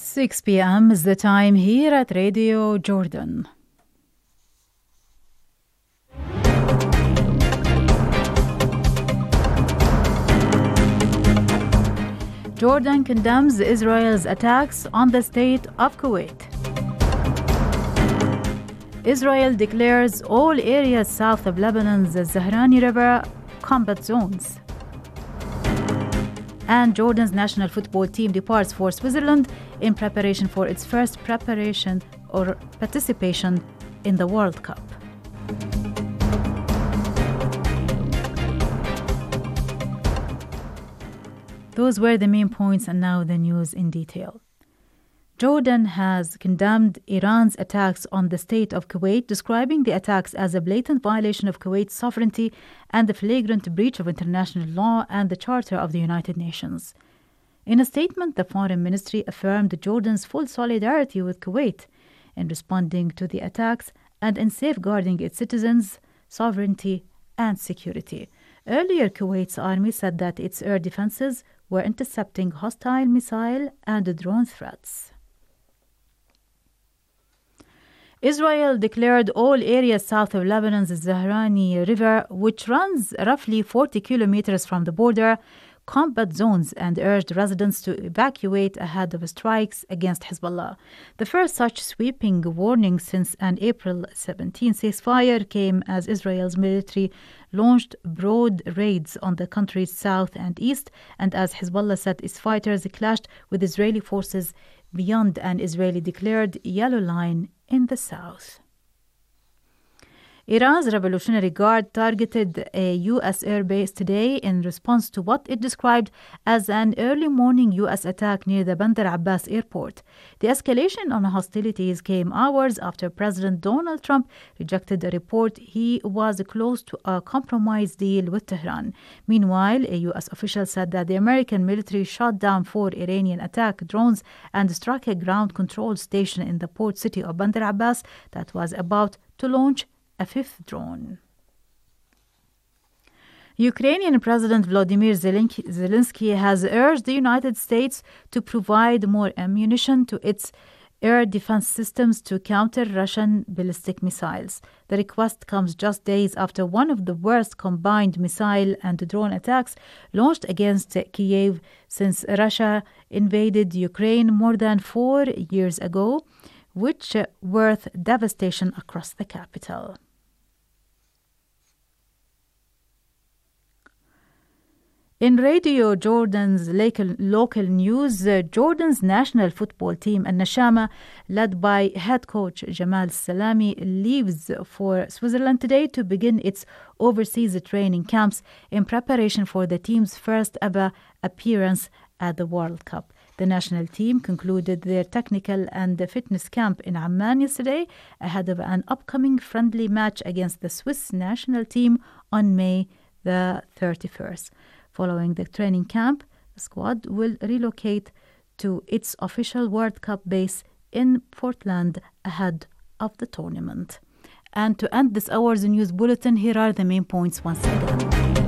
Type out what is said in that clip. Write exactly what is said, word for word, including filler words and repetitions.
six p m is the time here at Radio Jordan. Jordan condemns Israel's attacks on the state of Kuwait. Israel declares all areas south of Lebanon's Zahrani River combat zones. And Jordan's national football team departs for Switzerland in preparation for its first preparation or participation in the World Cup. Those were the main points, and now the news in detail. Jordan has condemned Iran's attacks on the state of Kuwait, describing the attacks as a blatant violation of Kuwait's sovereignty and a flagrant breach of international law and the Charter of the United Nations. In a statement, the Foreign Ministry affirmed Jordan's full solidarity with Kuwait in responding to the attacks and in safeguarding its citizens' sovereignty and security. Earlier, Kuwait's army said that its air defenses were intercepting hostile missile and drone threats. Israel declared all areas south of Lebanon's Zahrani River, which runs roughly forty kilometers from the border, combat zones, and urged residents to evacuate ahead of strikes against Hezbollah. The first such sweeping warning since an April seventeenth ceasefire came as Israel's military launched broad raids on the country's south and east, and as Hezbollah said its fighters clashed with Israeli forces beyond an Israeli-declared yellow line in the south. Iran's Revolutionary Guard targeted a U S airbase today in response to what it described as an early morning U S attack near the Bandar Abbas airport. The escalation on hostilities came hours after President Donald Trump rejected a report he was close to a compromise deal with Tehran. Meanwhile, a U S official said that the American military shot down four Iranian attack drones and struck a ground control station in the port city of Bandar Abbas that was about to launch a fifth drone. Ukrainian President Volodymyr Zelensky has urged the United States to provide more ammunition to its air defense systems to counter Russian ballistic missiles. The request comes just days after one of the worst combined missile and drone attacks launched against Kyiv since Russia invaded Ukraine more than four years ago, which worth devastation across the capital. In Radio Jordan's local news, uh, Jordan's national football team, Al-Nashama, led by head coach Jamal Salami, leaves for Switzerland today to begin its overseas training camps in preparation for the team's first ever appearance at the World Cup. The national team concluded their technical and fitness camp in Amman yesterday ahead of an upcoming friendly match against the Swiss national team on May the thirty-first. Following the training camp, the squad will relocate to its official World Cup base in Portland ahead of the tournament. And to end this hour's news bulletin, here are the main points once again.